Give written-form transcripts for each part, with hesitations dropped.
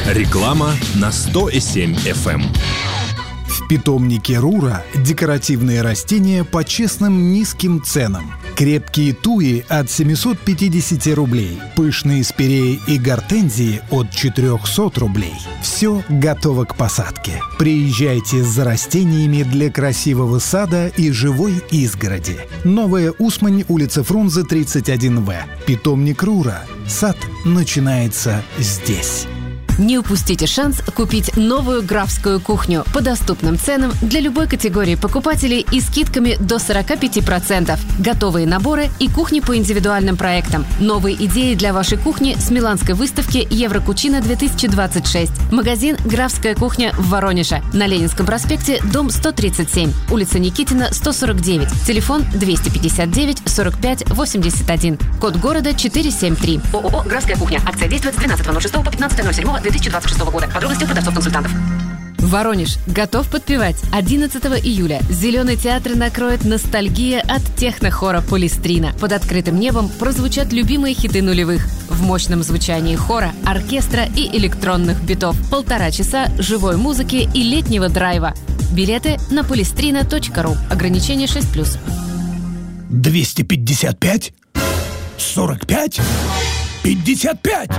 Реклама на 100,7 FM. В питомнике Рура декоративные растения по честным низким ценам. Крепкие туи от 750 рублей, пышные спиреи и гортензии от 400 рублей. Все готово к посадке. Приезжайте за растениями для красивого сада и живой изгороди. Новая Усмань, улица Фрунзе, 31В. Питомник Рура. Сад начинается здесь. Не упустите шанс купить новую графскую кухню по доступным ценам для любой категории покупателей и скидками до 45%. Готовые наборы и кухни по индивидуальным проектам. Новые идеи для вашей кухни с миланской выставки Еврокучина-2026. Магазин «Графская кухня» в Воронеже. На Ленинском проспекте, дом 137, улица Никитина, 149. Телефон 259 45 81. Код города 473. ООО «Графская кухня». Акция действует с 12.06 по 15.07. 2026 года. Подробности у продавцов-консультантов. Воронеж готов подпевать. 11 июля Зеленый театр накроет ностальгия от технохора «Полистрина». Под открытым небом прозвучат любимые хиты нулевых. В мощном звучании хора, оркестра и электронных битов. 1,5 часа живой музыки и летнего драйва. Билеты на polistrina.ru. Ограничение 6+. 255? 45? 55?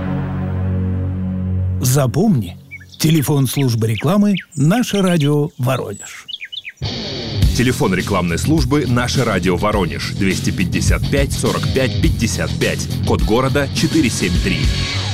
Запомни, телефон службы рекламы «Наше радио Воронеж». Телефон рекламной службы «Наше радио Воронеж» 255 45 55. Код города 473.